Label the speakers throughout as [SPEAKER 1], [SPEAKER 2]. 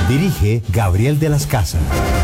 [SPEAKER 1] Dirige Gabriel de las Casas.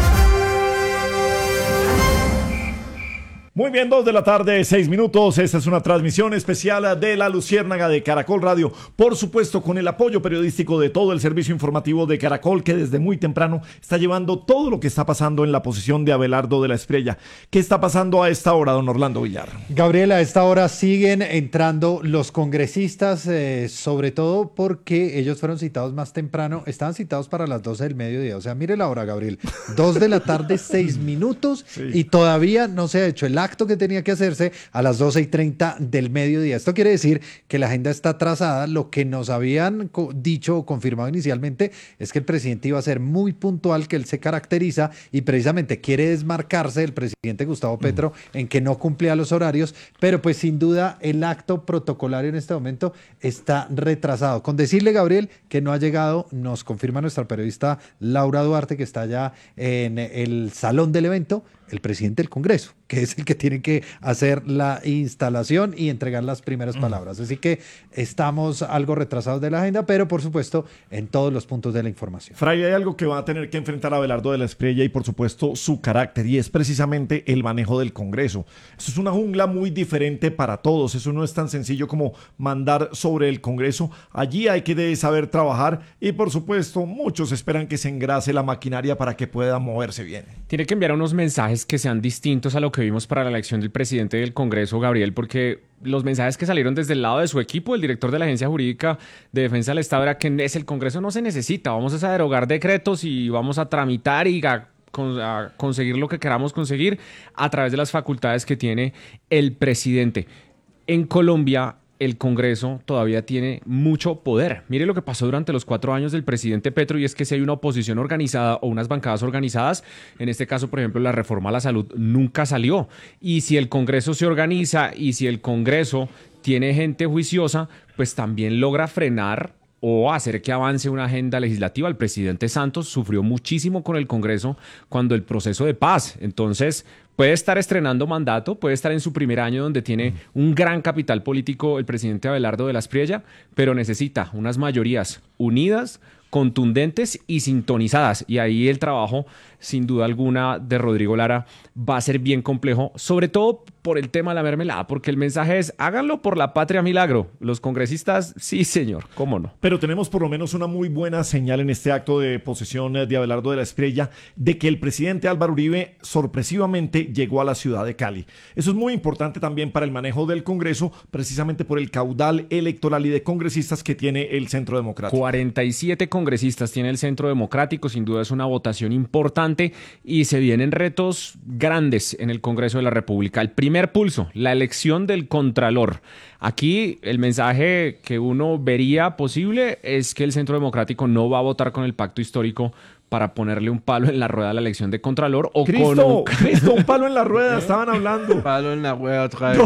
[SPEAKER 2] Muy bien, 2 de la tarde, 6 minutos. Esta es una transmisión especial de La Luciérnaga de Caracol Radio. Por supuesto, con el apoyo periodístico de todo el servicio informativo de Caracol, que desde muy temprano está llevando todo lo que está pasando en la posición de Abelardo de la Espriella. ¿Qué está pasando a esta hora, don Orlando Villar?
[SPEAKER 3] Gabriel, a esta hora siguen entrando los congresistas, sobre todo porque ellos fueron citados más temprano. Estaban citados para las 12 del mediodía. O sea, mire la hora, Gabriel. 2 de la tarde, 6 minutos, sí. Y todavía no se ha hecho el acto que tenía que hacerse a las 12:30 del mediodía. Esto quiere decir que la agenda está atrasada. Lo que nos habían dicho o confirmado inicialmente es que el presidente iba a ser muy puntual, que él se caracteriza y precisamente quiere desmarcarse del presidente Gustavo Petro en que no cumplía los horarios, pero pues sin duda el acto protocolario en este momento está retrasado. Con decirle, Gabriel, que no ha llegado, nos confirma nuestra periodista Laura Duarte, que está ya en el salón del evento, el presidente del Congreso, que es el que tiene que hacer la instalación y entregar las primeras palabras. Así que estamos algo retrasados de la agenda, pero por supuesto en todos los puntos de la información.
[SPEAKER 2] Fray, hay algo que va a tener que enfrentar a Abelardo de la Espriella y por supuesto su carácter, y es precisamente el manejo del Congreso. Eso es una jungla muy diferente para todos. Eso no es tan sencillo como mandar sobre el Congreso. Allí hay que saber trabajar y por supuesto muchos esperan que se engrase la maquinaria para que pueda moverse bien.
[SPEAKER 4] Tiene que enviar unos mensajes que sean distintos a lo que vimos para la elección del presidente del Congreso, Gabriel, porque los mensajes que salieron desde el lado de su equipo, el director de la Agencia Jurídica de Defensa del Estado, era que el Congreso no se necesita, vamos a derogar decretos y vamos a tramitar y a conseguir lo que queramos conseguir a través de las facultades que tiene el presidente. En Colombia, el Congreso todavía tiene mucho poder. Mire lo que pasó durante los 4 años del presidente Petro, y es que si hay una oposición organizada o unas bancadas organizadas, en este caso, por ejemplo, la reforma a la salud nunca salió. Y si el Congreso se organiza y si el Congreso tiene gente juiciosa, pues también logra frenar o hacer que avance una agenda legislativa. El presidente Santos sufrió muchísimo con el Congreso cuando el proceso de paz. Entonces, puede estar estrenando mandato, puede estar en su primer año donde tiene un gran capital político el presidente Abelardo de la Espriella, pero necesita unas mayorías unidas, contundentes y sintonizadas. Y ahí el trabajo, sin duda alguna, de Rodrigo Lara va a ser bien complejo, sobre todo por el tema de la mermelada, porque el mensaje es: háganlo por la patria milagro. Los congresistas, sí señor, cómo no.
[SPEAKER 2] Pero tenemos por lo menos una muy buena señal en este acto de posesión de Abelardo de la Espriella de que el presidente Álvaro Uribe sorpresivamente llegó a la ciudad de Cali. Eso es muy importante también para el manejo del Congreso, precisamente por el caudal electoral y de congresistas que tiene el Centro Democrático.
[SPEAKER 4] 47 congresistas tiene el Centro Democrático, sin duda es una votación importante y se vienen retos grandes en el Congreso de la República. El primer pulso, la elección del Contralor. Aquí el mensaje que uno vería posible es que el Centro Democrático no va a votar con el pacto histórico para ponerle un palo en la rueda a la elección de Contralor o
[SPEAKER 2] Cristo, un palo en la rueda, estaban hablando.
[SPEAKER 5] Un palo en la hueva otra vez.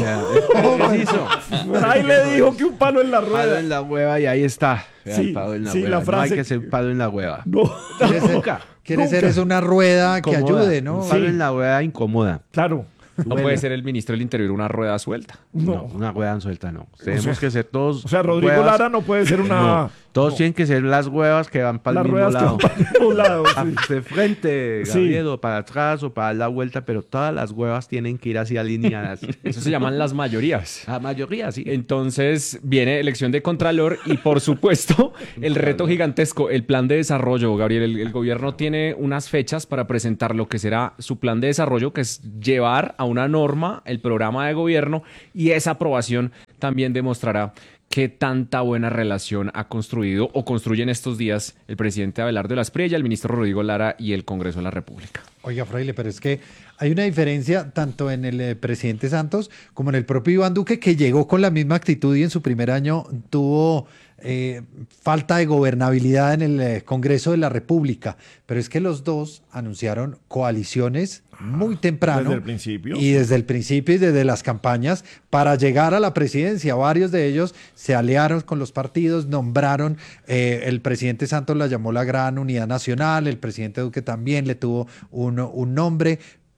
[SPEAKER 2] Ahí le dijo que un palo en la rueda.
[SPEAKER 5] Palo en la hueva y ahí está.
[SPEAKER 2] Sí,
[SPEAKER 5] palo en la
[SPEAKER 2] sí,
[SPEAKER 5] hueva.
[SPEAKER 2] la frase.
[SPEAKER 5] No hay que ser palo en la hueva.
[SPEAKER 2] No.
[SPEAKER 3] Quiere ser es una rueda que ayude, ¿no?
[SPEAKER 5] Un palo en la hueva incomoda.
[SPEAKER 2] Claro.
[SPEAKER 4] No puede ser el ministro del Interior una rueda suelta.
[SPEAKER 5] No, una rueda suelta no. Tenemos que ser todos.
[SPEAKER 2] O sea, Rodrigo
[SPEAKER 5] huevas.
[SPEAKER 2] Lara no puede ser una.
[SPEAKER 5] No, todos tienen que ser las huevas que van para el mismo lado. De frente, Gabriel, o para atrás o para dar la vuelta, pero todas las huevas tienen que ir así alineadas.
[SPEAKER 4] Eso se llaman las mayorías.
[SPEAKER 5] La mayoría, sí.
[SPEAKER 4] Entonces viene elección de Contralor y por supuesto el reto gigantesco, el plan de desarrollo, Gabriel. El gobierno tiene unas fechas para presentar lo que será su plan de desarrollo, que es llevar a una norma el programa de gobierno, y esa aprobación también demostrará qué tanta buena relación ha construido o construyen estos días el presidente Abelardo de la Espriella, el ministro Rodrigo Lara y el Congreso de la República.
[SPEAKER 3] Oiga, Fraile, pero es que hay una diferencia tanto en el presidente Santos como en el propio Iván Duque, que llegó con la misma actitud y en su primer año tuvo falta de gobernabilidad en el Congreso de la República. Pero es que los dos anunciaron coaliciones muy temprano.
[SPEAKER 2] Desde el principio.
[SPEAKER 3] Y desde el principio y desde las campañas para llegar a la presidencia. Varios de ellos se aliaron con los partidos, nombraron, el presidente Santos la llamó la Gran Unidad Nacional, el presidente Duque también le tuvo un nombre.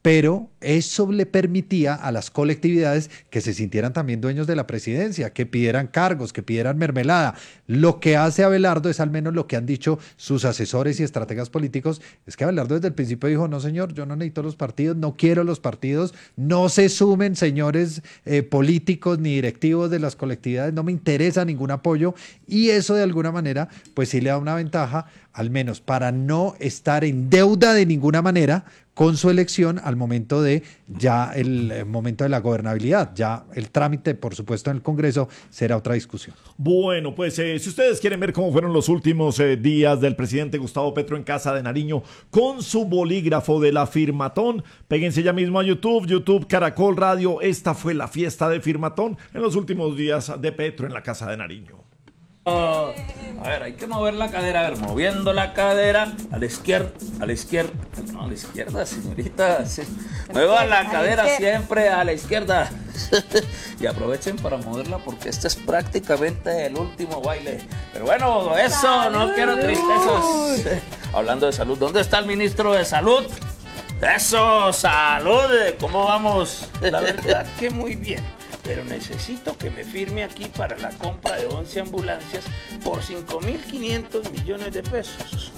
[SPEAKER 3] pero eso le permitía a las colectividades que se sintieran también dueños de la presidencia, que pidieran cargos, que pidieran mermelada. Lo que hace Abelardo es al menos lo que han dicho sus asesores y estrategas políticos, es que Abelardo desde el principio dijo, no señor, yo no necesito los partidos, no quiero los partidos, no se sumen señores políticos ni directivos de las colectividades, no me interesa ningún apoyo, y eso de alguna manera pues sí le da una ventaja, al menos para no estar en deuda de ninguna manera con su elección al momento de ya el momento de la gobernabilidad. Ya el trámite, por supuesto, en el Congreso será otra discusión.
[SPEAKER 2] Bueno, pues si ustedes quieren ver cómo fueron los últimos días del presidente Gustavo Petro en Casa de Nariño con su bolígrafo de la Firmatón, péguense ya mismo a YouTube, Caracol Radio. Esta fue la fiesta de Firmatón en los últimos días de Petro en la Casa de Nariño.
[SPEAKER 6] A ver, hay que mover la cadera, a ver, moviendo la cadera a la izquierda, no, a la izquierda, señorita, sí. Mueva la cadera siempre a la izquierda y aprovechen para moverla porque este es prácticamente el último baile, pero bueno, eso, no quiero tristezas. Hablando de salud, ¿dónde está el ministro de salud? Eso, salud, ¿cómo vamos?
[SPEAKER 7] La verdad que muy bien. Pero necesito que me firme aquí para la compra de 11 ambulancias por 5.500 millones de pesos.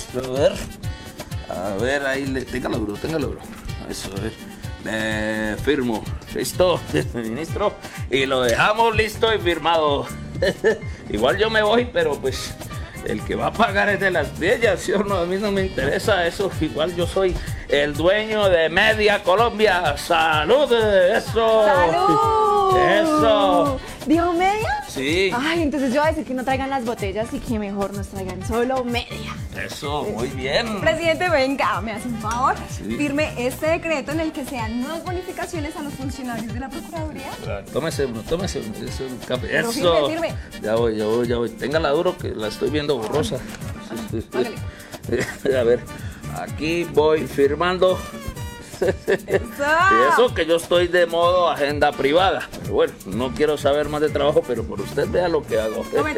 [SPEAKER 6] A ver, ahí, téngalo duro. Eso, firmo, listo, ministro, y lo dejamos listo y firmado. Igual yo me voy, pero pues el que va a pagar es de las bellas, ¿sí o no? A mí no me interesa eso, igual yo soy el dueño de Media Colombia. ¡Salud! ¡Eso!
[SPEAKER 8] ¡Salud!
[SPEAKER 6] ¡Eso!
[SPEAKER 8] ¿Dijo media?
[SPEAKER 6] Sí.
[SPEAKER 8] Ay, entonces yo voy a decir que no traigan las botellas y que mejor nos traigan solo media.
[SPEAKER 6] Eso, muy bien.
[SPEAKER 8] Presidente, venga, me hace un favor.
[SPEAKER 6] Sí.
[SPEAKER 8] Firme este decreto en el que sean nuevas bonificaciones a los funcionarios de la Procuraduría.
[SPEAKER 6] Tómese uno, eso, un café.
[SPEAKER 8] Pero
[SPEAKER 6] Eso.
[SPEAKER 8] firme.
[SPEAKER 6] Ya voy. Téngala duro que la estoy viendo borrosa.
[SPEAKER 8] Hágale.
[SPEAKER 6] A ver, aquí voy firmando. Y eso que yo estoy de modo agenda privada. Pero bueno, no quiero saber más de trabajo, pero por usted vea lo que hago.
[SPEAKER 8] Tome.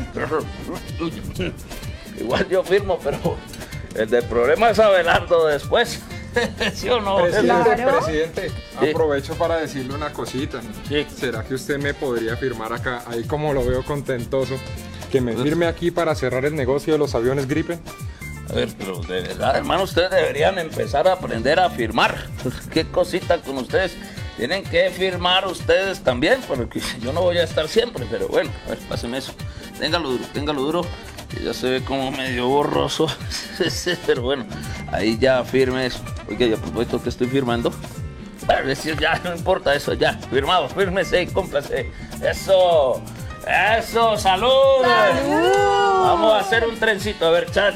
[SPEAKER 6] Igual yo firmo, pero el del problema es Abelardo después. ¿Sí o no?
[SPEAKER 9] Presidente,
[SPEAKER 6] Sí.
[SPEAKER 9] aprovecho para decirle una cosita.
[SPEAKER 6] Sí.
[SPEAKER 9] ¿Será que usted me podría firmar acá, ahí como lo veo contentoso, que me firme aquí para cerrar el negocio de los aviones Gripen?
[SPEAKER 6] A ver, pero de verdad, hermano, ustedes deberían empezar a aprender a firmar. Qué cosita con ustedes. Tienen que firmar ustedes también, porque yo no voy a estar siempre, pero bueno, a ver, páseme eso. Téngalo duro, que ya se ve como medio borroso, pero bueno, ahí ya firme eso. Oiga, y a propósito que estoy firmando, a decir, ya no importa eso, ya, firmado, fírmese y cómprase. Eso, salud.
[SPEAKER 8] ¡Salud!
[SPEAKER 6] Vamos a hacer un trencito, a ver, cha.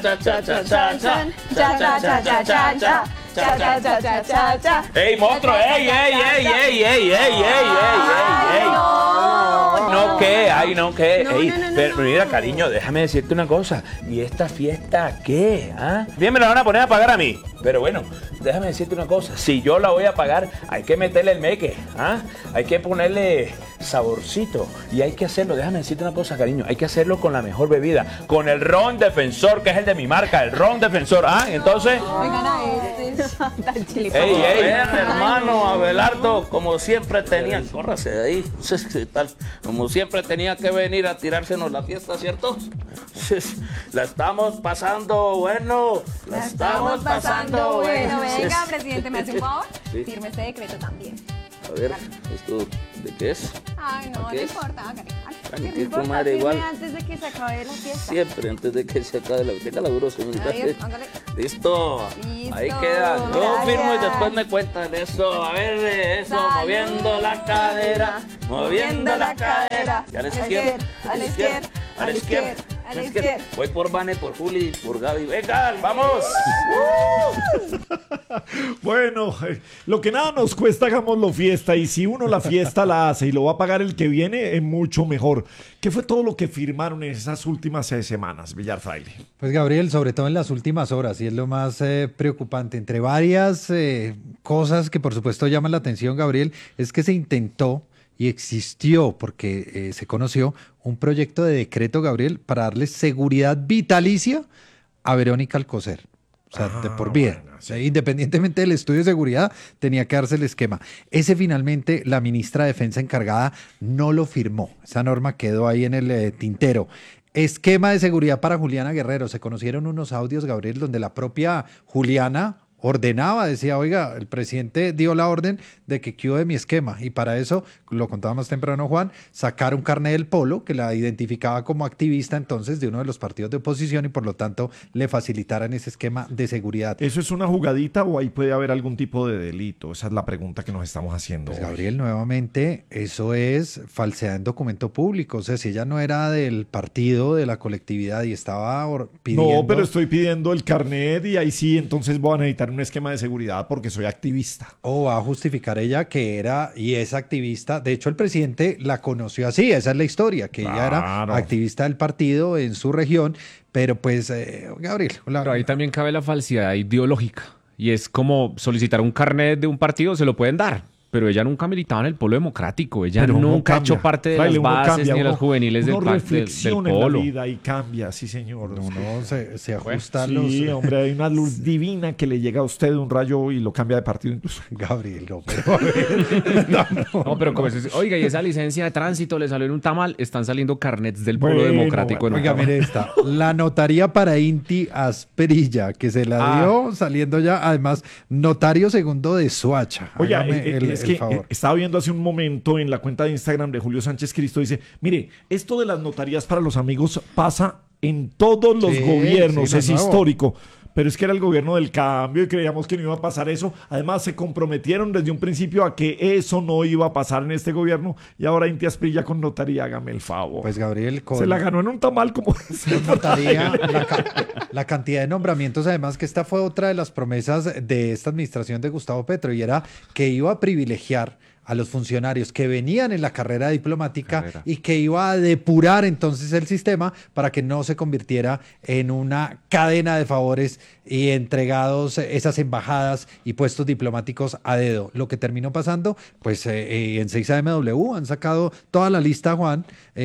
[SPEAKER 6] ¡Ey, monstruo! ¡Ey! No, ¿qué? Pero mira, cariño, déjame decirte una cosa. ¿Y esta fiesta qué? ¿Ah? Bien me la van a poner a pagar a mí. Pero bueno, déjame decirte una cosa. Si yo la voy a pagar, hay que meterle el meque. ¿Ah? Hay que ponerle saborcito. Y hay que hacerlo, déjame decirte una cosa, cariño. Hay que hacerlo con la mejor bebida. Con el ron Defensor, que es el de mi marca. El ron Defensor. ¿Ah? Entonces...
[SPEAKER 8] Oigan a este.
[SPEAKER 6] ¡Ey, hermano Abelardo! Como siempre tenía... Córrase de ahí. ¿Qué tal? Como siempre tenía que venir a tirársenos la fiesta, ¿cierto? La estamos pasando bueno.
[SPEAKER 8] La estamos pasando bueno. Venga,
[SPEAKER 6] Sí.
[SPEAKER 8] presidente, ¿me hace un favor?
[SPEAKER 6] Sí.
[SPEAKER 8] Firme este decreto también.
[SPEAKER 6] A ver, ¿esto de qué es?
[SPEAKER 8] Ay, no,
[SPEAKER 6] ¿A
[SPEAKER 8] no
[SPEAKER 6] qué es?
[SPEAKER 8] importa, hágale.
[SPEAKER 6] Ay,
[SPEAKER 8] No
[SPEAKER 6] qué
[SPEAKER 8] importa,
[SPEAKER 6] comadre,
[SPEAKER 8] firme
[SPEAKER 6] igual.
[SPEAKER 8] antes de que se acabe la fiesta.
[SPEAKER 6] Siempre antes de que se acabe la... Téngala duro, señorita.
[SPEAKER 8] Ahí, hágale.
[SPEAKER 6] Listo.
[SPEAKER 8] Listo,
[SPEAKER 6] Ahí queda. Yo
[SPEAKER 8] gracias.
[SPEAKER 6] firmo y después me cuentan eso. A ver, eso.
[SPEAKER 8] Salud.
[SPEAKER 6] Moviendo la cadera. Moviendo la cadera. Y a la izquierda.
[SPEAKER 8] A la izquierda.
[SPEAKER 6] A la izquierda.
[SPEAKER 8] A la izquierda.
[SPEAKER 6] Voy por Vane, por Juli, por Gaby. Venga, vamos.
[SPEAKER 2] Bueno, lo que nada nos cuesta, hagámoslo fiesta. Y si uno la fiesta la hace y lo va a pagar el que viene, es mucho mejor. ¿Qué fue todo lo que firmaron en esas últimas 6 semanas, Villar Fraile?
[SPEAKER 3] Pues Gabriel, sobre todo en las últimas horas, y es lo más preocupante, entre varias cosas que por supuesto llaman la atención, Gabriel, es que se intentó y existió, porque se conoció, un proyecto de decreto, Gabriel, para darle seguridad vitalicia a Verónica Alcocer. O sea, de por vida.
[SPEAKER 2] Bueno,
[SPEAKER 3] O sea, independientemente del estudio de seguridad, tenía que darse el esquema. Ese finalmente la ministra de Defensa encargada no lo firmó. Esa norma quedó ahí en el tintero. Esquema de seguridad para Juliana Guerrero. Se conocieron unos audios, Gabriel, donde la propia Juliana ordenaba, decía, oiga, el presidente dio la orden de que quede mi esquema, y para eso, lo contaba más temprano Juan, sacar un carnet del Polo que la identificaba como activista entonces de uno de los partidos de oposición y por lo tanto le facilitaran ese esquema de seguridad.
[SPEAKER 2] ¿Eso es una jugadita o ahí puede haber algún tipo de delito? Esa es la pregunta que nos estamos haciendo.
[SPEAKER 3] Pues Gabriel, nuevamente, eso es falsedad en documento público. O sea, si ella no era del partido, de la colectividad y estaba pidiendo...
[SPEAKER 2] No, pero estoy pidiendo el carnet y ahí sí, entonces voy a necesitar un esquema de seguridad porque soy activista.
[SPEAKER 3] O va a justificar ella que era y es activista. De hecho, el presidente la conoció así, esa es la historia, que ella era activista del partido en su región, pero pues, Gabriel...
[SPEAKER 4] Pero ahí también cabe la falsedad ideológica, y es como solicitar un carnet de un partido, se lo pueden dar. Pero ella nunca militaba en el Polo Democrático. Ella nunca ha hecho parte de las bases ni de los juveniles del Polo.
[SPEAKER 2] En la vida y cambia, sí, señor.
[SPEAKER 3] Uno se ajusta a
[SPEAKER 2] sí,
[SPEAKER 3] los...
[SPEAKER 2] Sí, hombre, hay una luz divina que le llega a usted de un rayo y lo cambia de partido incluso.
[SPEAKER 3] Gabriel, no, pero...
[SPEAKER 4] No, pero como es, oiga, y esa licencia de tránsito le salió en un tamal, están saliendo carnets del Polo Democrático.
[SPEAKER 3] Bueno, oiga, mire esta. La notaría para Inti Asperilla, que se la dio saliendo ya, además, notario segundo de Soacha.
[SPEAKER 2] Oiga, es que estaba viendo hace un momento en la cuenta de Instagram de Julio Sánchez Cristo, dice, mire, esto de las notarías para los amigos pasa en todos los gobiernos, es histórico. Pero es que era el gobierno del cambio y creíamos que no iba a pasar eso. Además, se comprometieron desde un principio a que eso no iba a pasar en este gobierno. Y ahora Inti Asprilla con notaría, hágame el favor.
[SPEAKER 3] Pues Gabriel,
[SPEAKER 2] se la ganó en un tamal como
[SPEAKER 3] notaría, la cantidad de nombramientos. Además, que esta fue otra de las promesas de esta administración de Gustavo Petro, y era que iba a privilegiar a los funcionarios que venían en la carrera diplomática y que iba a depurar entonces el sistema para que no se convirtiera en una cadena de favores y entregados esas embajadas y puestos diplomáticos a dedo. Lo que terminó pasando, pues en 6AMW han sacado toda la lista, Juan,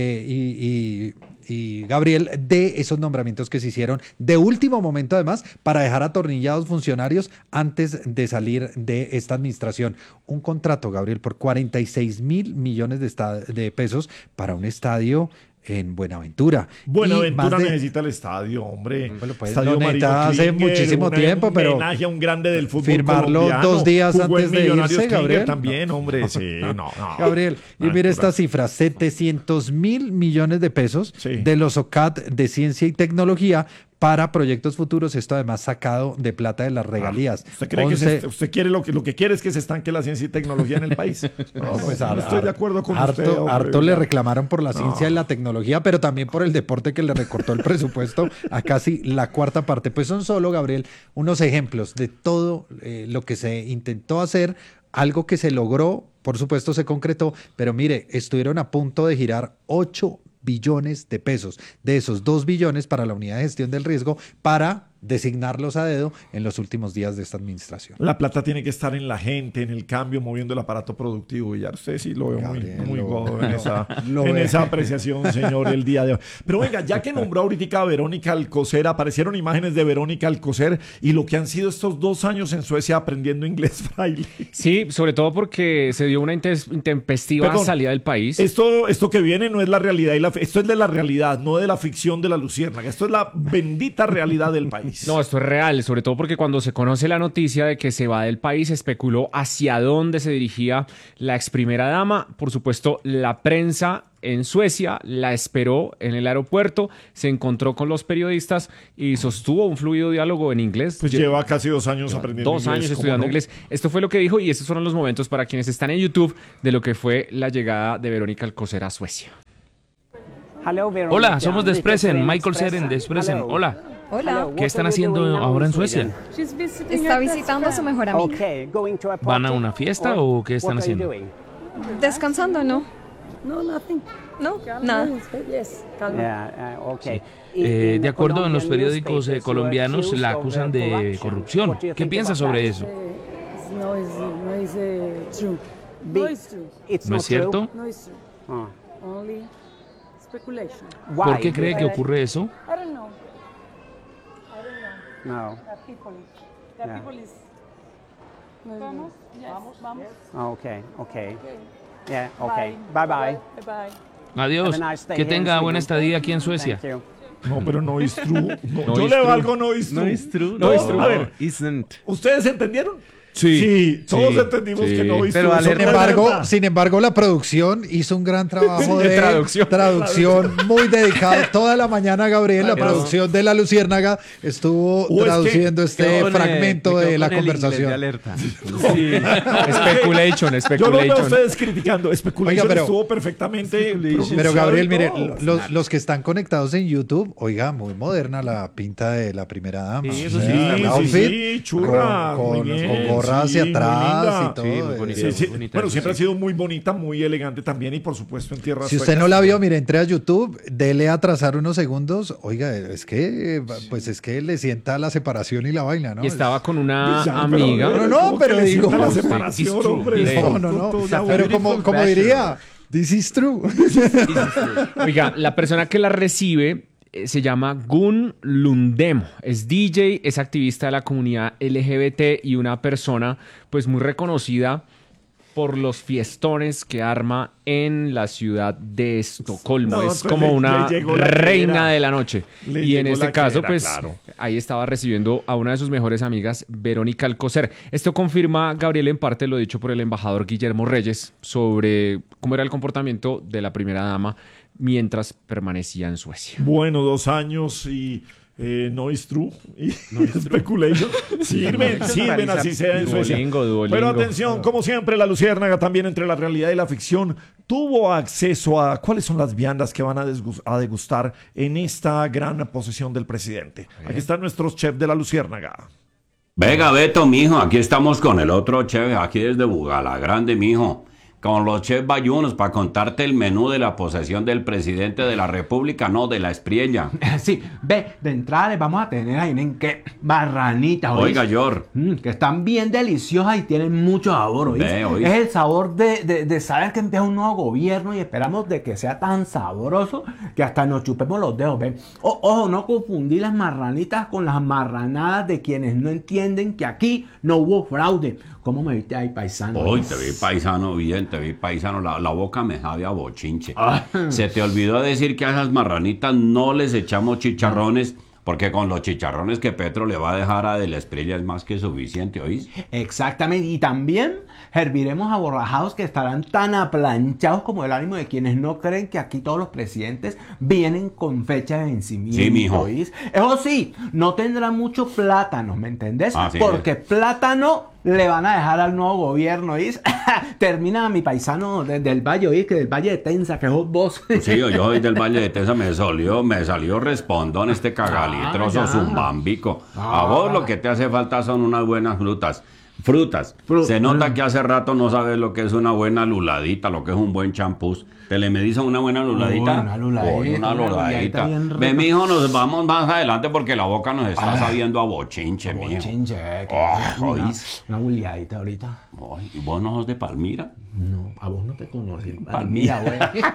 [SPEAKER 3] y Gabriel, de esos nombramientos que se hicieron de último momento, además, para dejar atornillados funcionarios antes de salir de esta administración. Un contrato, Gabriel, por 46.000 millones de pesos para un estadio en Buenaventura.
[SPEAKER 2] Buenaventura necesita el estadio, hombre.
[SPEAKER 3] Bueno, pues
[SPEAKER 2] estadio
[SPEAKER 3] lo necesita hace muchísimo tiempo, pero
[SPEAKER 2] un homenaje a un grande del fútbol
[SPEAKER 3] firmarlo
[SPEAKER 2] colombiano.
[SPEAKER 3] 2 días antes de irse, Gabriel.
[SPEAKER 2] También, hombre, sí, no.
[SPEAKER 3] Gabriel, y mire esta cifra, 700.000 millones de pesos de los OCAT de ciencia y tecnología para proyectos futuros, esto además sacado de plata de las regalías.
[SPEAKER 2] ¿Usted cree que usted quiere lo que quiere es que se estanque la ciencia y tecnología en el país? No, pues no estoy de acuerdo con usted.
[SPEAKER 3] Harto le reclamaron por la ciencia y la tecnología, pero también por el deporte, que le recortó el presupuesto a casi la cuarta parte. Pues son solo, Gabriel, unos ejemplos de todo lo que se intentó hacer, algo que se logró, por supuesto se concretó, pero mire, estuvieron a punto de girar 8 billones de pesos. De esos 2 billones para la unidad de gestión del riesgo, para designarlos a dedo en los últimos días de esta administración.
[SPEAKER 2] La plata tiene que estar en la gente, en el cambio, moviendo el aparato productivo. Y ya usted sí lo veo muy godo en esa apreciación, señor, el día de hoy. Pero venga, ya que nombró ahorita a Verónica Alcocer, aparecieron imágenes de Verónica Alcocer y lo que han sido estos 2 años en Suecia aprendiendo inglés braille.
[SPEAKER 4] Sí, sobre todo porque se dio una intempestiva salida del país.
[SPEAKER 2] Esto que viene no es la realidad, esto es de la realidad, no de la ficción de la luciérnaga. Esto es la bendita realidad del país.
[SPEAKER 4] No, esto es real, sobre todo porque cuando se conoce la noticia de que se va del país, se especuló hacia dónde se dirigía la ex primera dama. Por supuesto, la prensa en Suecia la esperó en el aeropuerto, se encontró con los periodistas y sostuvo un fluido diálogo en inglés.
[SPEAKER 2] Pues lleva casi 2 años aprendiendo inglés.
[SPEAKER 4] 2 años estudiando inglés. Esto fue lo que dijo, y estos fueron los momentos para quienes están en YouTube de lo que fue la llegada de Verónica Alcocer a Suecia.
[SPEAKER 10] Hola, somos Despressen, Michael Seren, Despressen. Hola.
[SPEAKER 8] Hola.
[SPEAKER 10] ¿Qué están haciendo ahora en Suecia?
[SPEAKER 8] Está visitando a su mejor amiga.
[SPEAKER 10] ¿Van a una fiesta o qué están haciendo?
[SPEAKER 8] Descansando, ¿no? No, nada.
[SPEAKER 10] De acuerdo en los periódicos colombianos, la acusan de corrupción. ¿Qué piensas sobre eso? ¿No es cierto? ¿Por qué cree que ocurre eso?
[SPEAKER 11] No.
[SPEAKER 12] The people is. Vamos. Yes. Vamos.
[SPEAKER 11] Oh, okay. Yeah, okay. Bye bye.
[SPEAKER 12] Bye.
[SPEAKER 10] Adiós.
[SPEAKER 11] Have a nice day
[SPEAKER 10] Que
[SPEAKER 11] here in
[SPEAKER 10] tenga buena
[SPEAKER 11] Sweden.
[SPEAKER 10] estadía aquí en Suecia.
[SPEAKER 11] Thank you.
[SPEAKER 2] No, pero no is true. No,
[SPEAKER 4] No
[SPEAKER 2] yo
[SPEAKER 4] is
[SPEAKER 2] le
[SPEAKER 4] true.
[SPEAKER 2] valgo no is true.
[SPEAKER 5] No is true.
[SPEAKER 2] No,
[SPEAKER 5] No
[SPEAKER 2] is
[SPEAKER 5] is
[SPEAKER 2] true.
[SPEAKER 5] true.
[SPEAKER 2] A ver,
[SPEAKER 5] Isn't.
[SPEAKER 2] ¿ustedes entendieron?
[SPEAKER 4] Sí.
[SPEAKER 2] todos
[SPEAKER 4] Sí.
[SPEAKER 2] entendimos
[SPEAKER 4] Sí.
[SPEAKER 2] que no is
[SPEAKER 5] Pero
[SPEAKER 2] true.
[SPEAKER 5] alerta.
[SPEAKER 2] Eso
[SPEAKER 3] Sin embargo, la producción hizo un gran trabajo
[SPEAKER 4] De
[SPEAKER 3] de traducción muy dedicado. Toda la mañana, Gabriel, la
[SPEAKER 5] Pero-
[SPEAKER 3] producción de La Luciérnaga estuvo
[SPEAKER 2] es que
[SPEAKER 3] traduciendo
[SPEAKER 5] Quedó
[SPEAKER 3] este
[SPEAKER 5] con el-
[SPEAKER 3] fragmento
[SPEAKER 5] me quedó
[SPEAKER 3] de la
[SPEAKER 5] con el inglés de
[SPEAKER 3] conversación.
[SPEAKER 5] alerta.
[SPEAKER 4] Speculation.
[SPEAKER 2] Yo los veo a
[SPEAKER 4] Speculation.
[SPEAKER 2] ustedes criticando. Speculation
[SPEAKER 3] Oiga, pero-
[SPEAKER 2] estuvo perfectamente.
[SPEAKER 3] Pero
[SPEAKER 2] pronunciado
[SPEAKER 3] Gabriel,
[SPEAKER 2] y
[SPEAKER 3] mire,
[SPEAKER 2] todo.
[SPEAKER 3] los que están conectados en YouTube, oiga, muy moderna la pinta de la primera dama.
[SPEAKER 5] Sí, eso
[SPEAKER 3] O
[SPEAKER 5] sí,
[SPEAKER 3] sea, el
[SPEAKER 2] sí,
[SPEAKER 3] outfit
[SPEAKER 2] sí, churra,
[SPEAKER 3] con,
[SPEAKER 2] muy bien,
[SPEAKER 3] con gorra hacia
[SPEAKER 2] sí, muy
[SPEAKER 3] atrás
[SPEAKER 2] linda.
[SPEAKER 3] y todo.
[SPEAKER 5] Sí, muy bonita.
[SPEAKER 2] Sí, sí.
[SPEAKER 5] bonita,
[SPEAKER 2] Bueno,
[SPEAKER 5] eso
[SPEAKER 2] siempre
[SPEAKER 5] sí.
[SPEAKER 2] ha sido muy bonita, muy elegante también y por supuesto en tierras
[SPEAKER 3] Si usted
[SPEAKER 2] suecas.
[SPEAKER 3] no la vio, mire, entre a YouTube, dele a trazar unos segundos. Oiga, es que le sienta la separación y la vaina, ¿no?
[SPEAKER 4] Y estaba con una
[SPEAKER 2] Ya,
[SPEAKER 4] amiga.
[SPEAKER 3] No,
[SPEAKER 2] ¿cómo
[SPEAKER 3] pero
[SPEAKER 2] que le
[SPEAKER 3] digo-
[SPEAKER 2] sienta la
[SPEAKER 3] Sí,
[SPEAKER 2] separación,
[SPEAKER 4] it's true.
[SPEAKER 2] hombre.
[SPEAKER 3] No.
[SPEAKER 2] Puto, ya,
[SPEAKER 3] Pero
[SPEAKER 2] beautiful
[SPEAKER 3] como
[SPEAKER 2] fashion.
[SPEAKER 3] diría, this is true.
[SPEAKER 4] Oiga, la persona que la recibe se llama Gun Lundemo. Es DJ, es activista de la comunidad LGBT y una persona pues muy reconocida por los fiestones que arma en la ciudad de Estocolmo.
[SPEAKER 2] No,
[SPEAKER 4] es
[SPEAKER 2] pues
[SPEAKER 4] como
[SPEAKER 2] le
[SPEAKER 4] una
[SPEAKER 2] llegó la
[SPEAKER 4] reina
[SPEAKER 2] quera.
[SPEAKER 4] de la noche.
[SPEAKER 2] Le
[SPEAKER 4] Y en
[SPEAKER 2] llegó
[SPEAKER 4] este
[SPEAKER 2] la
[SPEAKER 4] caso,
[SPEAKER 2] quera,
[SPEAKER 4] pues
[SPEAKER 2] claro.
[SPEAKER 4] ahí estaba recibiendo a una de sus mejores amigas, Verónica Alcocer. Esto confirma, Gabriel, en parte lo dicho por el embajador Guillermo Reyes sobre cómo era el comportamiento de la primera dama mientras permanecía en Suecia.
[SPEAKER 2] Bueno, 2 años y no is true. Y speculation. Sirven así sea en Suecia.
[SPEAKER 4] Duolingo.
[SPEAKER 2] Pero atención, como siempre, la Luciérnaga también entre la realidad y la ficción tuvo acceso a cuáles son las viandas que van a degustar en esta gran posesión del presidente. Aquí están nuestros chefs de la Luciérnaga.
[SPEAKER 13] Venga, Beto, mijo, aquí estamos con el otro chef, aquí desde Bugalagrande, mijo. Con los chefs bayunos para contarte el menú de la posesión del presidente de la República, no de la Espriella.
[SPEAKER 14] Sí, ve, de entrada les vamos a tener ahí en qué marranitas, ¿oís?
[SPEAKER 13] Oiga, Yor.
[SPEAKER 14] Que están bien deliciosas y tienen mucho sabor, ¿oís?
[SPEAKER 13] Ve, ¿oís?
[SPEAKER 14] Es el sabor de saber que empieza un nuevo gobierno y esperamos de que sea tan sabroso que hasta nos chupemos los dedos, ¿ven? Ojo, no confundir las marranitas con las marranadas de quienes no entienden que aquí no hubo fraude. ¿Cómo me viste ahí, paisano?
[SPEAKER 13] Uy, te vi paisano bien, te vi paisano, la boca me sabe a bochinche. Se te olvidó decir que a esas marranitas no les echamos chicharrones, porque con los chicharrones que Petro le va a dejar a De la Espriella es más que suficiente, ¿oís?
[SPEAKER 14] Exactamente, y también herviremos aborrajados que estarán tan aplanchados como el ánimo de quienes no creen que aquí todos los presidentes vienen con fecha de vencimiento.
[SPEAKER 13] Sí, mijo.
[SPEAKER 14] ¿Oís? Eso sí, no tendrá mucho plátano, ¿me entendés?
[SPEAKER 13] Ah, sí,
[SPEAKER 14] Porque plátano le van a dejar al nuevo gobierno, ¿oís? Termina mi paisano del Valle, ¿oís? Que del Valle de Tensa, que sos vos.
[SPEAKER 13] Sí, yo soy del Valle de Tensa, me salió respondón este cagalitroso
[SPEAKER 14] ya.
[SPEAKER 13] zumbambico. A vos lo que te hace falta son unas buenas frutas. Se nota que hace rato no sabes lo que es una buena luladita, lo que es un buen champús. ¿Te le medís a una buena luladita?
[SPEAKER 14] Una luladita,
[SPEAKER 13] Una
[SPEAKER 14] una
[SPEAKER 13] luladita.
[SPEAKER 14] luladita bien rica.
[SPEAKER 13] Ve, mijo, nos vamos más adelante porque la boca nos está sabiendo a bochinche, mijo.
[SPEAKER 14] Chinche,
[SPEAKER 13] ¿Oís?
[SPEAKER 14] una buleadita ahorita.
[SPEAKER 13] Ay, ¿y vos no sos de Palmira?
[SPEAKER 14] No, a vos no te conocí.
[SPEAKER 13] Palmira,
[SPEAKER 14] güey.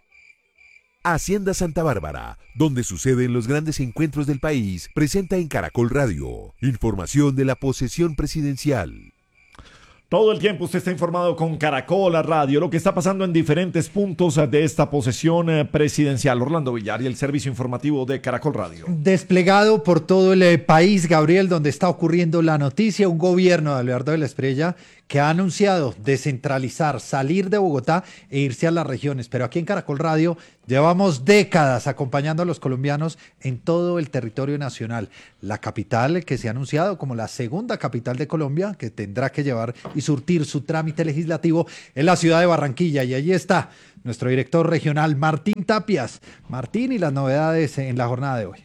[SPEAKER 1] Hacienda Santa Bárbara, donde suceden los grandes encuentros del país, presenta en Caracol Radio información de la posesión presidencial.
[SPEAKER 2] Todo el tiempo usted está informado con Caracol Radio, lo que está pasando en diferentes puntos de esta posesión presidencial. Orlando Villar y el servicio informativo de Caracol Radio.
[SPEAKER 3] Desplegado por todo el país, Gabriel, donde está ocurriendo la noticia, un gobierno de Abelardo de la Espriella que ha anunciado descentralizar, salir de Bogotá e irse a las regiones. Pero aquí en Caracol Radio llevamos décadas acompañando a los colombianos en todo el territorio nacional. La capital que se ha anunciado como la segunda capital de Colombia, que tendrá que llevar y surtir su trámite legislativo, es la ciudad de Barranquilla. Y allí está nuestro director regional, Martín Tapias. Martín, y las novedades en la jornada de hoy.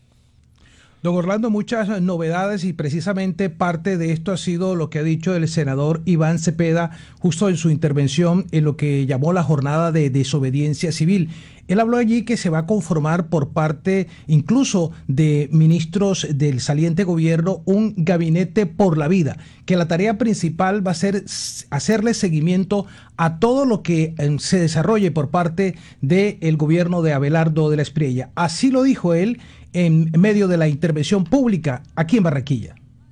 [SPEAKER 15] Don Orlando, muchas novedades y precisamente parte de esto ha sido lo que ha dicho el senador Iván Cepeda justo en su intervención en lo que llamó la jornada de desobediencia civil. Él habló allí que se va a conformar por parte incluso de ministros del saliente gobierno un gabinete por la vida, que la tarea principal va a ser hacerle seguimiento a todo lo que se desarrolle por parte del gobierno de Abelardo de la Espriella. Así lo dijo él en medio de la intervención pública aquí en Barranquilla.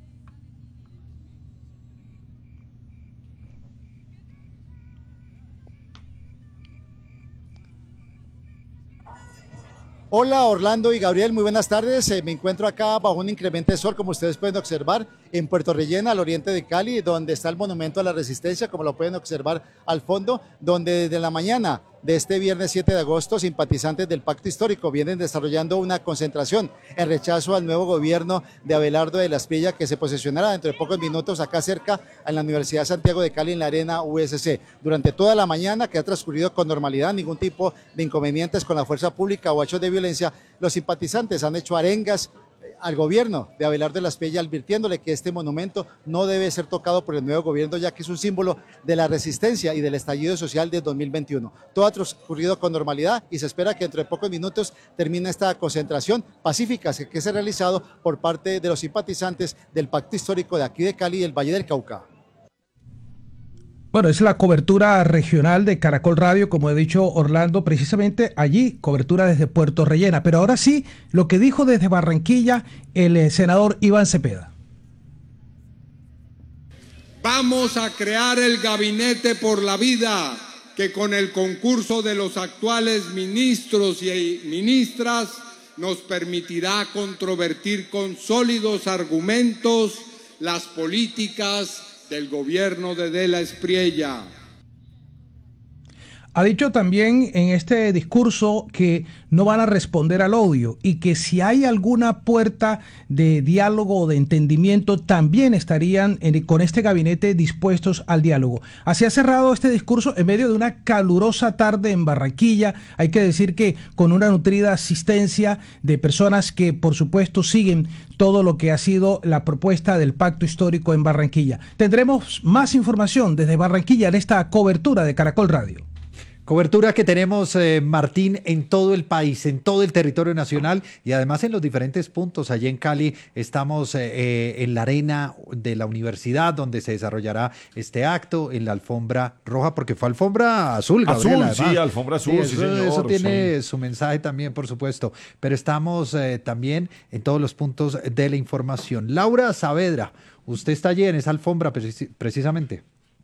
[SPEAKER 16] Hola Orlando y Gabriel, muy buenas tardes. Me encuentro acá bajo un incremento de sol, como ustedes pueden observar, en Puerto Rellena, al oriente de Cali, donde está el Monumento a la Resistencia, como lo pueden observar al fondo, donde desde la mañana de este viernes 7 de agosto, simpatizantes del Pacto Histórico vienen desarrollando una concentración en rechazo al nuevo gobierno de Abelardo de la Espriella, que se posesionará dentro de pocos minutos acá cerca en la Universidad Santiago de Cali, en la Arena USC. Durante toda la mañana, que ha transcurrido con normalidad, ningún tipo de inconvenientes con la fuerza pública o hechos de violencia, los simpatizantes han hecho arengas al gobierno de Abelardo de la Espriella, advirtiéndole que este monumento no debe ser tocado por el nuevo gobierno, ya que es un símbolo de la resistencia y del estallido social de 2021. Todo ha transcurrido con normalidad y se espera que dentro de pocos minutos termine esta concentración pacífica que se ha realizado por parte de los simpatizantes del Pacto Histórico de aquí de Cali y el Valle del Cauca.
[SPEAKER 15] Bueno, es la cobertura regional de Caracol Radio, como he dicho Orlando, precisamente allí, cobertura desde Puerto Rellena. Pero ahora sí, lo que dijo desde Barranquilla el senador Iván Cepeda.
[SPEAKER 17] Vamos a crear el Gabinete por la Vida, que con el concurso de los actuales ministros y ministras nos permitirá controvertir con sólidos argumentos las políticas del gobierno de la Espriella.
[SPEAKER 15] Ha dicho también en este discurso que no van a responder al odio y que si hay alguna puerta de diálogo o de entendimiento, también estarían con este gabinete dispuestos al diálogo. Así ha cerrado este discurso en medio de una calurosa tarde en Barranquilla. Hay que decir que con una nutrida asistencia de personas que, por supuesto, siguen todo lo que ha sido la propuesta del Pacto Histórico en Barranquilla. Tendremos más información desde Barranquilla en esta cobertura de Caracol Radio.
[SPEAKER 3] Cobertura que tenemos, Martín, en todo el país, en todo el territorio nacional y además en los diferentes puntos. Allí en Cali estamos en la arena de la universidad donde se desarrollará este acto, en la alfombra roja, porque fue alfombra azul, Gabriel.
[SPEAKER 2] Azul, sí, alfombra azul, sí, señor.
[SPEAKER 3] Eso tiene su mensaje también, por supuesto. Pero estamos también en todos los puntos de la información. Laura Saavedra, usted está allí en esa alfombra precisamente.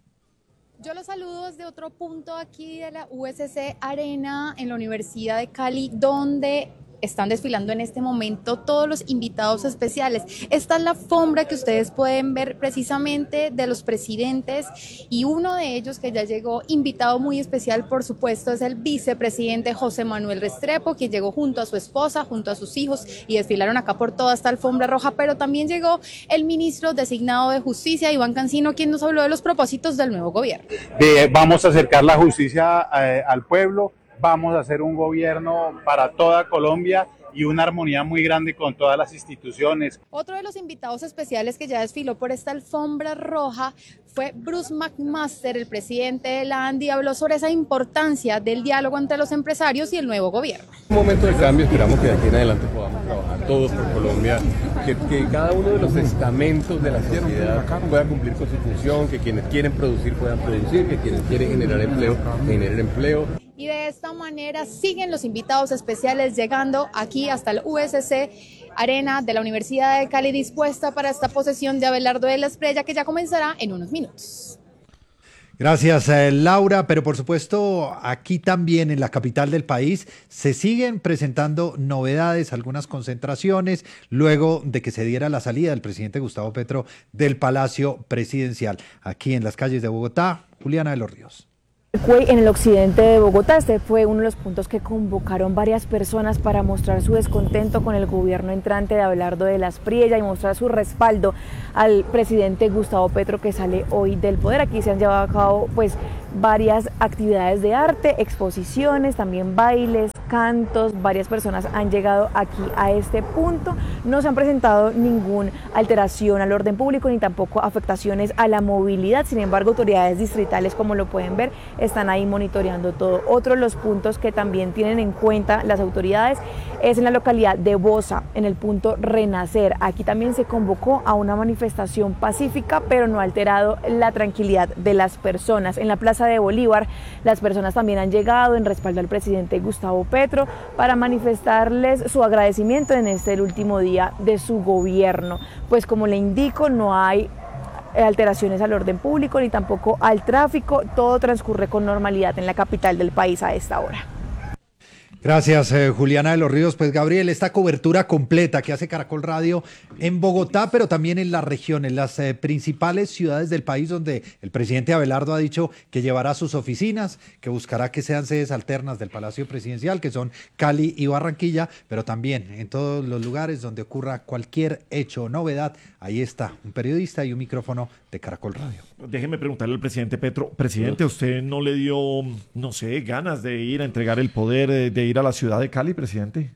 [SPEAKER 18] Yo los saludo desde otro punto aquí de la USC Arena en la Universidad de Cali, donde están desfilando en este momento todos los invitados especiales. Esta es la alfombra que ustedes pueden ver precisamente de los presidentes y uno de ellos que ya llegó, invitado muy especial por supuesto, es el vicepresidente José Manuel Restrepo, que llegó junto a su esposa, junto a sus hijos y desfilaron acá por toda esta alfombra roja, pero también llegó el ministro designado de Justicia, Iván Cancino, quien nos habló de los propósitos del nuevo gobierno.
[SPEAKER 19] Vamos a acercar la justicia al pueblo. Vamos a hacer un gobierno para toda Colombia y una armonía muy grande con todas las instituciones.
[SPEAKER 18] Otro de los invitados especiales que ya desfiló por esta alfombra roja fue Bruce McMaster, el presidente de la ANDI, habló sobre esa importancia del diálogo entre los empresarios y el nuevo gobierno.
[SPEAKER 20] Un momento de cambio, esperamos que de aquí en adelante podamos trabajar todos por Colombia, que cada uno de los estamentos de la sociedad pueda cumplir con su función, que quienes quieren producir puedan producir, que quienes quieren generar empleo, generen empleo.
[SPEAKER 18] Y de esta manera siguen los invitados especiales llegando aquí hasta el USC Arena de la Universidad de Cali, dispuesta para esta posesión de Abelardo de la Espriella, que ya comenzará en unos minutos.
[SPEAKER 3] Gracias, Laura, pero por supuesto aquí también en la capital del país se siguen presentando novedades, algunas concentraciones, luego de que se diera la salida del presidente Gustavo Petro del Palacio Presidencial. Aquí en las calles de Bogotá, Juliana de los Ríos.
[SPEAKER 21] En el occidente de Bogotá, este fue uno de los puntos que convocaron varias personas para mostrar su descontento con el gobierno entrante de Abelardo de la Espriella y mostrar su respaldo al presidente Gustavo Petro, que sale hoy del poder. Aquí se han llevado a cabo varias actividades de arte, exposiciones, también bailes, cantos. Varias personas han llegado aquí a este punto. No se han presentado ninguna alteración al orden público ni tampoco afectaciones a la movilidad. Sin embargo, autoridades distritales, como lo pueden ver, están ahí monitoreando todo. Otro de los puntos que también tienen en cuenta las autoridades es en la localidad de Bosa, en el punto Renacer. Aquí también se convocó a una manifestación pacífica, pero no ha alterado la tranquilidad de las personas. En la Plaza de Bolívar, las personas también han llegado en respaldo al presidente Gustavo Petro. Petro para manifestarles su agradecimiento en el último día de su gobierno. Pues como le indico, no hay alteraciones al orden público ni tampoco al tráfico, todo transcurre con normalidad en la capital del país a esta hora.
[SPEAKER 3] Gracias, Juliana de los Ríos. Pues Gabriel, esta cobertura completa que hace Caracol Radio en Bogotá, pero también en la región, en las principales ciudades del país, donde el presidente Abelardo ha dicho que llevará sus oficinas, que buscará que sean sedes alternas del Palacio Presidencial, que son Cali y Barranquilla, pero también en todos los lugares donde ocurra cualquier hecho o novedad, ahí está un periodista y un micrófono de Caracol Radio.
[SPEAKER 2] Déjeme preguntarle al presidente Petro, presidente, ¿usted no le dio, no sé, ganas de ir a entregar el poder, de ir a la ciudad de Cali, presidente?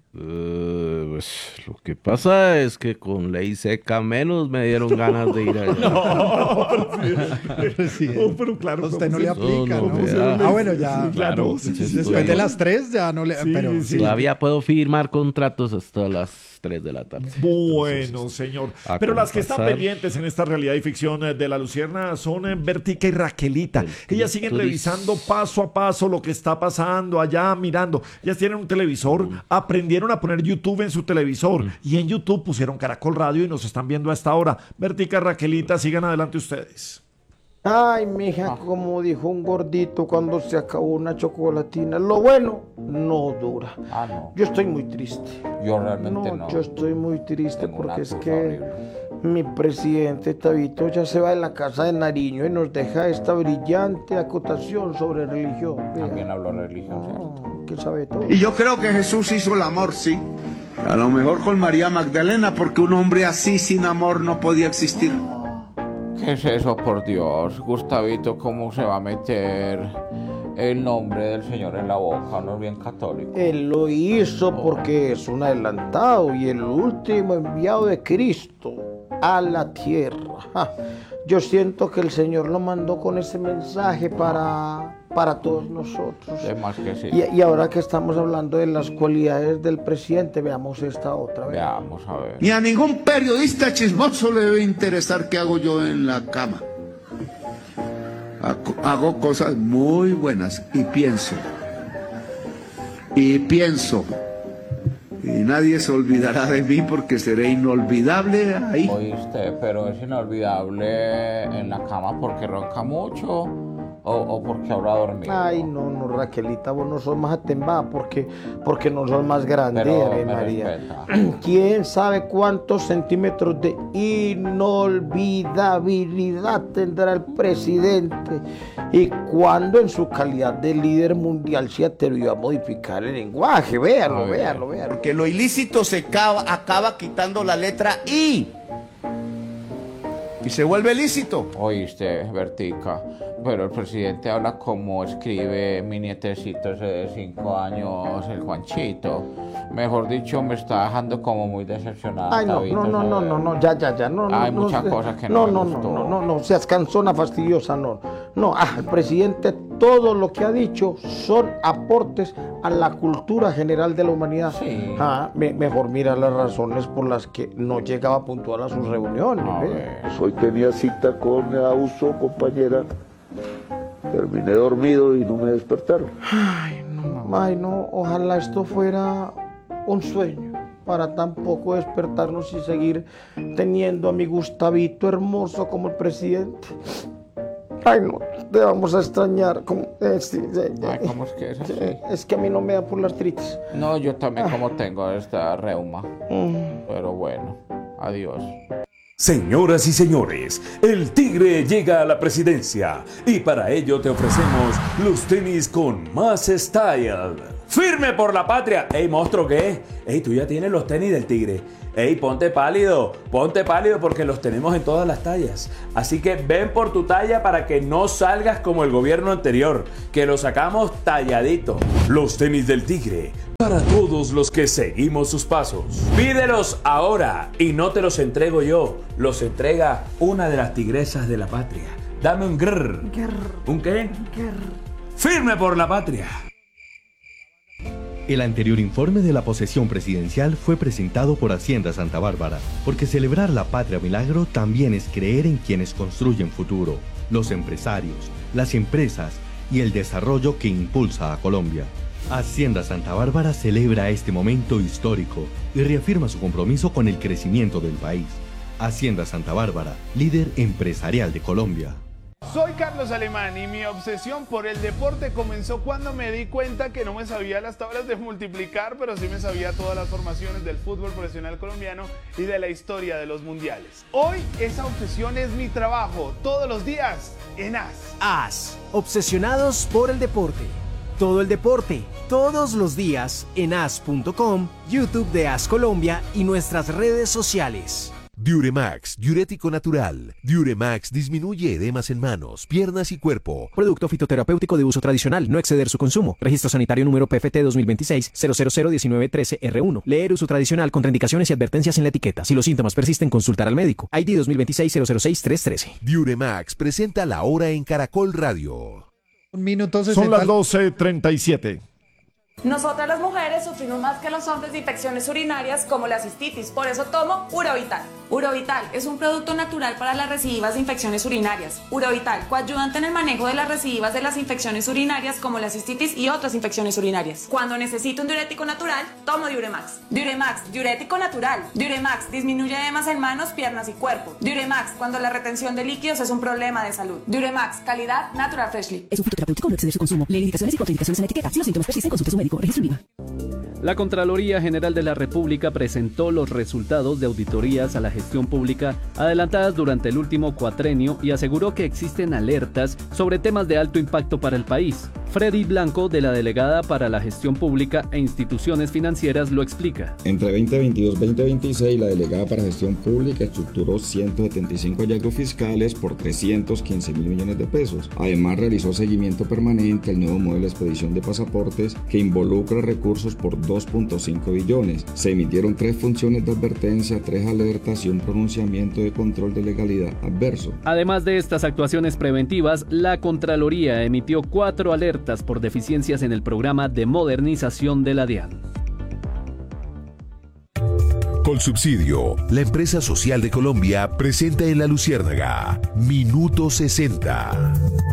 [SPEAKER 5] Pues lo que pasa es que con ley seca menos me dieron ganas de ir allá.
[SPEAKER 2] No, presidente.
[SPEAKER 3] No, pero claro, usted no le aplica,
[SPEAKER 5] ¿no?
[SPEAKER 3] Bueno, ya,
[SPEAKER 5] sí, claro.
[SPEAKER 3] Sí, después de las 3 ya no le...
[SPEAKER 2] Sí,
[SPEAKER 3] pero
[SPEAKER 2] sí.
[SPEAKER 5] Todavía puedo firmar contratos hasta las 3 de la tarde.
[SPEAKER 2] Bueno,
[SPEAKER 5] Entonces,
[SPEAKER 2] señor. Pero las que están pendientes en esta realidad y ficción de La Lucierna son Bertica y Raquelita. Ellas siguen revisando paso a paso lo que está pasando allá, mirando. Ellas tienen un televisor, aprendieron a poner YouTube en su televisor y en YouTube pusieron Caracol Radio y nos están viendo a esta hora. Bertica, Raquelita, sigan adelante ustedes.
[SPEAKER 7] Ay, mija, como dijo un gordito cuando se acabó una chocolatina, lo bueno no dura.
[SPEAKER 6] No.
[SPEAKER 7] Yo estoy muy triste.
[SPEAKER 6] Yo realmente no.
[SPEAKER 7] Yo estoy muy triste
[SPEAKER 6] Tengo
[SPEAKER 7] porque
[SPEAKER 6] una
[SPEAKER 7] es
[SPEAKER 6] cosa
[SPEAKER 7] que
[SPEAKER 6] horrible.
[SPEAKER 7] mi presidente Tabito ya se va de la casa de Nariño y nos deja esta brillante acotación sobre religión.
[SPEAKER 6] También habló de religión, ¿cierto?
[SPEAKER 7] Que sabe todo.
[SPEAKER 22] Y yo creo que Jesús hizo el amor, sí. A lo mejor con María Magdalena, porque un hombre así sin amor no podía existir.
[SPEAKER 6] ¿Qué es eso, por Dios? Gustavito, ¿cómo se va a meter el nombre del Señor en la boca? No es bien católico.
[SPEAKER 7] Él lo hizo porque es un adelantado y el último enviado de Cristo a la tierra. Yo siento que el Señor lo mandó con ese mensaje para todos nosotros.
[SPEAKER 6] De más que sí.
[SPEAKER 7] Y ahora que estamos hablando de las cualidades del presidente, veamos esta otra.
[SPEAKER 6] Veamos, a ver.
[SPEAKER 22] Ni a ningún periodista chismoso le debe interesar qué hago yo en la cama. Hago cosas muy buenas y pienso. Y nadie se olvidará de mí porque seré inolvidable ahí.
[SPEAKER 6] Oíste, pero es inolvidable en la cama porque ronca mucho o porque habrá dormido.
[SPEAKER 7] Ay, no, Raquelita, vos no sos más atembada porque no sos más grande,
[SPEAKER 6] Pero
[SPEAKER 7] María.
[SPEAKER 6] respeta.
[SPEAKER 7] ¿Quién sabe cuántos centímetros de inolvidabilidad tendrá el presidente? Y cuándo en su calidad de líder mundial se atrevió a modificar el lenguaje. Véanlo.
[SPEAKER 22] Porque lo ilícito se acaba quitando la letra I. Y se vuelve lícito.
[SPEAKER 6] Oíste, Bertica, pero el presidente habla como escribe mi nietecito ese de 5 años, el Juanchito. Mejor dicho, me está dejando como muy decepcionada.
[SPEAKER 7] Ay, no, ya, no.
[SPEAKER 6] Hay muchas cosas que no me gustó.
[SPEAKER 7] No, seas cansona, fastidiosa, no. El presidente, todo lo que ha dicho son aportes a la cultura general de la humanidad.
[SPEAKER 6] Sí.
[SPEAKER 7] Mejor mira las razones por las que no llegaba puntual a sus reuniones.
[SPEAKER 22] Hoy tenía cita con Auso, compañera. Terminé dormido y no me despertaron.
[SPEAKER 7] Ay, no, ojalá esto fuera un sueño para tampoco despertarnos y seguir teniendo a mi Gustavito hermoso como el presidente. Ay, no, te vamos a extrañar.
[SPEAKER 6] ¿Cómo es que es así?
[SPEAKER 7] Es que a mí no me da por la artritis.
[SPEAKER 6] No, yo también como tengo esta reuma. Pero bueno, adiós.
[SPEAKER 23] Señoras y señores, el Tigre llega a la presidencia y para ello te ofrecemos los tenis con más style. ¡Firme por la patria! ¡Ey, monstruo, qué! ¡Ey, tú ya tienes los tenis del Tigre! ¡Ey, ponte pálido porque los tenemos en todas las tallas! Así que ven por tu talla para que no salgas como el gobierno anterior, que lo sacamos talladito. Los tenis del Tigre, para todos los que seguimos sus pasos. Pídelos ahora y no te los entrego yo, los entrega una de las tigresas de la patria. Dame un grrr. ¿Un qué? ¡Firme por la patria!
[SPEAKER 24] El anterior informe de la posesión presidencial fue presentado por Hacienda Santa Bárbara, porque celebrar la patria milagro también es creer en quienes construyen futuro, los empresarios, las empresas y el desarrollo que impulsa a Colombia. Hacienda Santa Bárbara celebra este momento histórico y reafirma su compromiso con el crecimiento del país. Hacienda Santa Bárbara, líder empresarial de Colombia.
[SPEAKER 8] Soy Carlos Alemán y mi obsesión por el deporte comenzó cuando me di cuenta que no me sabía las tablas de multiplicar, pero sí me sabía todas las formaciones del fútbol profesional colombiano y de la historia de los mundiales. Hoy esa obsesión es mi trabajo, todos los días en AS.
[SPEAKER 9] AS, obsesionados por el deporte. Todo el deporte, todos los días en as.com, YouTube de AS Colombia y nuestras redes sociales.
[SPEAKER 1] Diuremax, diurético natural. Diuremax disminuye edemas en manos, piernas y cuerpo.
[SPEAKER 9] Producto fitoterapéutico de uso tradicional, no exceder su consumo. Registro sanitario número PFT 2026-0001913R1. Leer uso tradicional, contraindicaciones y advertencias en la etiqueta. Si los síntomas persisten, consultar al médico. ID 2026-006-313.
[SPEAKER 1] Diuremax presenta La Hora en Caracol Radio.
[SPEAKER 2] Son las 12:37.
[SPEAKER 10] Nosotras las mujeres sufrimos más que los hombres de infecciones urinarias como la cistitis, por eso tomo Urovital. Urovital es un producto natural para las recidivas de infecciones urinarias. Urovital, coayudante en el manejo de las recidivas de las infecciones urinarias como la cistitis y otras infecciones urinarias. Cuando necesito un diurético natural, tomo Diuremax. Diuremax, diurético natural. Diuremax disminuye edemas en manos, piernas y cuerpo. Diuremax, cuando la retención de líquidos es un problema de salud. Diuremax, calidad Natural Freshly.
[SPEAKER 12] Es un fitoterapéutico, no exceder su consumo. Lee indicaciones y contraindicaciones en la etiqueta. Si los síntomas persisten, consulte a su médico. Registro IVA.
[SPEAKER 25] La Contraloría General de la República presentó los resultados de auditorías a la gestión pública adelantadas durante el último cuatrenio y aseguró que existen alertas sobre temas de alto impacto para el país. Freddy Blanco, de la Delegada para la Gestión Pública e Instituciones Financieras, lo explica.
[SPEAKER 26] Entre 2022 y 2026, la Delegada para Gestión Pública estructuró 175 hallazgos fiscales por 315.000 millones de pesos. Además, realizó seguimiento permanente al nuevo modelo de expedición de pasaportes que involucra recursos por 2.5 billones. Se emitieron 3 funciones de advertencia, 3 alertas y un pronunciamiento de control de legalidad adverso.
[SPEAKER 25] Además de estas actuaciones preventivas, la Contraloría emitió 4 alertas por deficiencias en el programa de modernización de la DIAN.
[SPEAKER 1] Colsubsidio, la empresa social de Colombia, presenta en La Luciérnaga Minuto 60.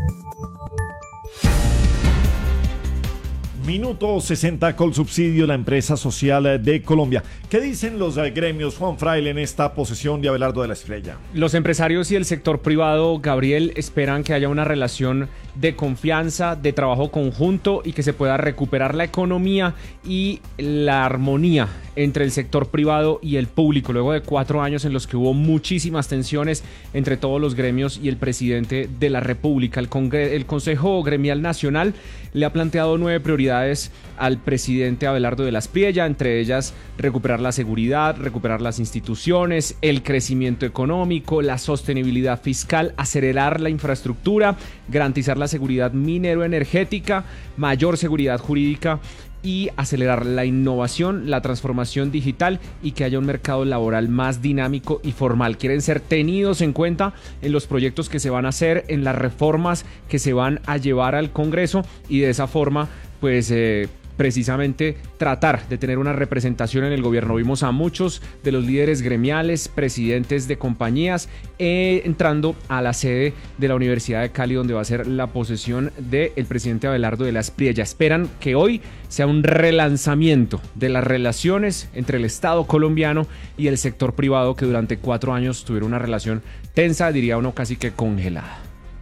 [SPEAKER 2] Minuto 60, Colsubsidio, la empresa social de Colombia. ¿Qué dicen los gremios, Juan Fraile, en esta posesión de Abelardo de la Espriella?
[SPEAKER 4] Los empresarios y el sector privado, Gabriel, esperan que haya una relación de confianza, de trabajo conjunto y que se pueda recuperar la economía y la armonía entre el sector privado y el público, luego de 4 años en los que hubo muchísimas tensiones entre todos los gremios y el presidente de la República. El Consejo Gremial Nacional le ha planteado 9 prioridades al presidente Abelardo de la Espriella, entre ellas recuperar la seguridad, recuperar las instituciones, el crecimiento económico, la sostenibilidad fiscal, acelerar la infraestructura, garantizar la seguridad minero-energética, mayor seguridad jurídica y acelerar la innovación, la transformación digital y que haya un mercado laboral más dinámico y formal. Quieren ser tenidos en cuenta en los proyectos que se van a hacer, en las reformas que se van a llevar al Congreso y de esa forma, pues, precisamente tratar de tener una representación en el gobierno. Vimos a muchos de los líderes gremiales, presidentes de compañías, entrando a la sede de la Universidad de Cali, donde va a ser la posesión del presidente Abelardo de la Espriella. Esperan que hoy sea un relanzamiento de las relaciones entre el Estado colombiano y el sector privado, que durante 4 años tuvieron una relación tensa, diría uno casi que congelada.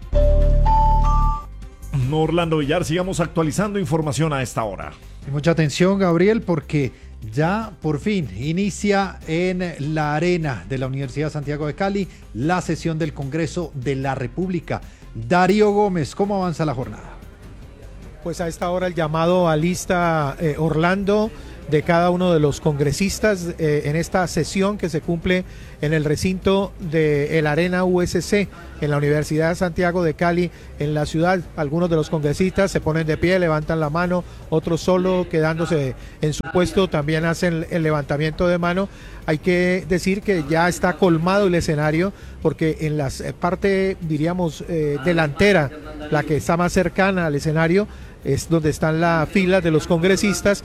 [SPEAKER 2] Orlando Villar, sigamos actualizando información a esta hora.
[SPEAKER 3] Y mucha atención, Gabriel, porque ya por fin inicia en la arena de la Universidad de Santiago de Cali la sesión del Congreso de la República. Darío Gómez, ¿cómo avanza la jornada?
[SPEAKER 27] Pues a esta hora el llamado a lista, Orlando, de cada uno de los congresistas en esta sesión que se cumple en el recinto de el Arena USC en la Universidad de Santiago de Cali en la ciudad. Algunos de los congresistas se ponen de pie, levantan la mano, otros solo quedándose en su puesto también hacen el levantamiento de mano. Hay que decir que ya está colmado el escenario porque en la parte, diríamos, delantera, la que está más cercana al escenario, es donde están las filas de los congresistas.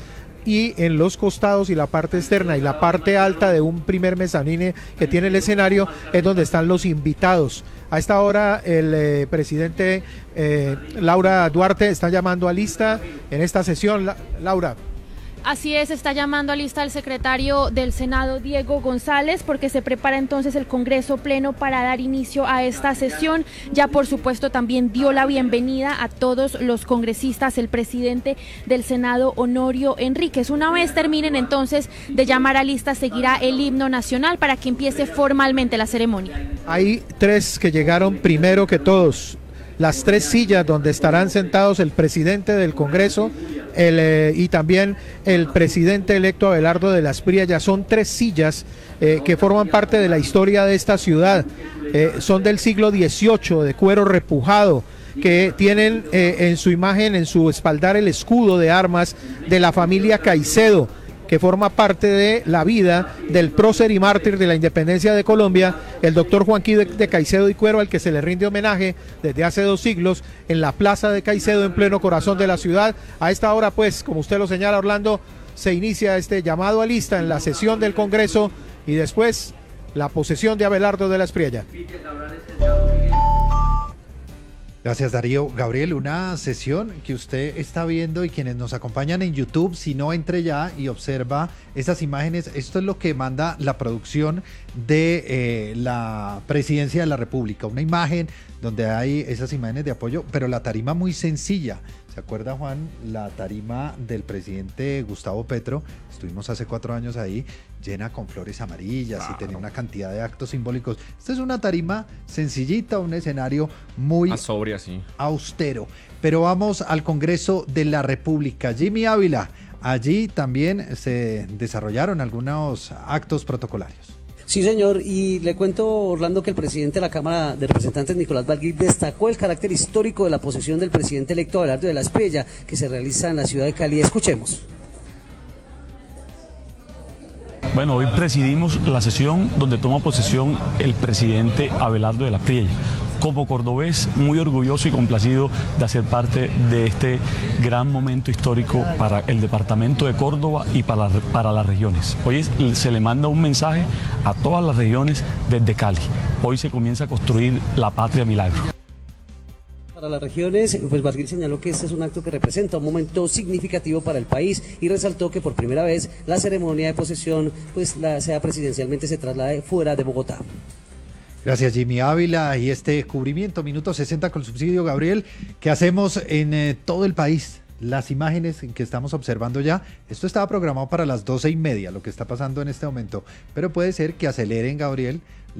[SPEAKER 27] y en los costados y la parte externa y la parte alta de un primer mezanine que tiene el escenario es donde están los invitados. A esta hora el presidente Laura Duarte está llamando a lista en esta sesión. Laura.
[SPEAKER 11] Así es, está llamando a lista el secretario del Senado, Diego González, porque se prepara entonces el Congreso Pleno para dar inicio a esta sesión. Ya por supuesto también dio la bienvenida a todos los congresistas, el presidente del Senado, Honorio Enríquez. Una vez terminen entonces de llamar a lista, seguirá el himno nacional para que empiece formalmente la ceremonia.
[SPEAKER 27] Hay 3 que llegaron primero que todos. Las 3 sillas donde estarán sentados el presidente del Congreso y también el presidente electo Abelardo de la Espriella. Ya son 3 sillas que forman parte de la historia de esta ciudad. Son del siglo XVIII, de cuero repujado, que tienen en su imagen, en su espaldar, el escudo de armas de la familia Caicedo, que forma parte de la vida del prócer y mártir de la independencia de Colombia, el doctor Juanquí de Caicedo y Cuero, al que se le rinde homenaje desde hace 2 siglos en la plaza de Caicedo, en pleno corazón de la ciudad. A esta hora, pues, como usted lo señala, Orlando, se inicia este llamado a lista en la sesión del Congreso y después la posesión de Abelardo de la Espriella.
[SPEAKER 3] Gracias, Darío. Gabriel, una sesión que usted está viendo y quienes nos acompañan en YouTube, si no, entre ya y observa esas imágenes. Esto es lo que manda la producción de la Presidencia de la República. Una imagen donde hay esas imágenes de apoyo, pero la tarima muy sencilla. ¿Se acuerda, Juan? La tarima del presidente Gustavo Petro, estuvimos hace 4 años ahí, llena con flores amarillas y tenía una cantidad de actos simbólicos. Esta es una tarima sencillita, un escenario muy
[SPEAKER 4] sobria, sí,
[SPEAKER 3] austero. Pero vamos al Congreso de la República. Jimmy Ávila, allí también se desarrollaron algunos actos protocolarios.
[SPEAKER 13] Sí, señor, y le cuento, Orlando, que el presidente de la Cámara de Representantes, Nicolás Balguir, destacó el carácter histórico de la posesión del presidente electo Abelardo de la Espriella, que se realiza en la ciudad de Cali. Escuchemos.
[SPEAKER 14] Bueno, hoy presidimos la sesión donde toma posesión el presidente Abelardo de la Espriella. Como cordobés, muy orgulloso y complacido de hacer parte de este gran momento histórico para el departamento de Córdoba y para las regiones. Hoy se le manda un mensaje a todas las regiones desde Cali. Hoy se comienza a construir la patria milagro.
[SPEAKER 13] Para las regiones, pues Balguir señaló que este es un acto que representa un momento significativo para el país y resaltó que por primera vez la ceremonia de posesión, pues la sede presidencialmente se traslade fuera de Bogotá.
[SPEAKER 3] Gracias, Jimmy Ávila, y este cubrimiento, minuto 60 con subsidio, Gabriel, que hacemos en todo el país. Las imágenes que estamos observando ya, esto estaba programado para las 12:30, lo que está pasando en este momento, pero puede ser que aceleren, Gabriel,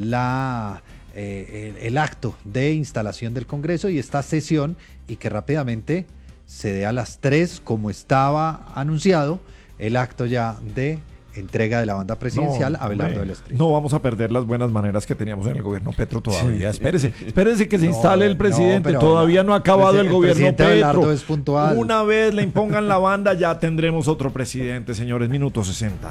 [SPEAKER 3] el acto de instalación del Congreso y esta sesión, y que rápidamente se dé a las 3, como estaba anunciado, el acto ya de entrega de la banda presidencial a Abelardo de la Espriella.
[SPEAKER 2] No vamos a perder las buenas maneras que teníamos en el gobierno Petro todavía. Sí. Espérese que se instale el presidente. Todavía no ha acabado el gobierno Petro.
[SPEAKER 3] Abelardo es puntual.
[SPEAKER 2] Una vez le impongan la banda, ya tendremos otro presidente, señores. Minuto 60.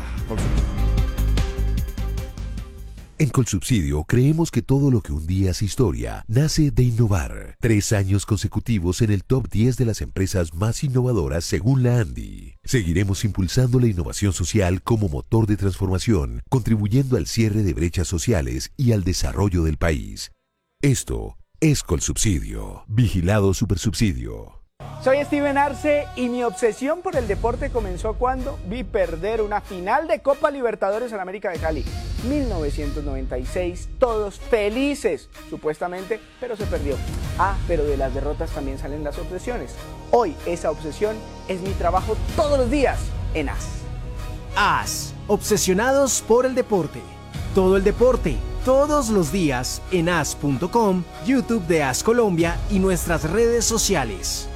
[SPEAKER 1] En Colsubsidio creemos que todo lo que un día es historia nace de innovar. 3 años consecutivos en el top 10 de las empresas más innovadoras según la ANDI. Seguiremos impulsando la innovación social como motor de transformación, contribuyendo al cierre de brechas sociales y al desarrollo del país. Esto es Colsubsidio. Vigilado Supersubsidio.
[SPEAKER 15] Soy Steven Arce y mi obsesión por el deporte comenzó cuando vi perder una final de Copa Libertadores en América de Cali. 1996, todos felices, supuestamente, pero se perdió. Pero de las derrotas también salen las obsesiones. Hoy esa obsesión es mi trabajo todos los días en AS.
[SPEAKER 9] AS, obsesionados por el deporte. Todo el deporte, todos los días en as.com, YouTube de AS Colombia y nuestras redes sociales.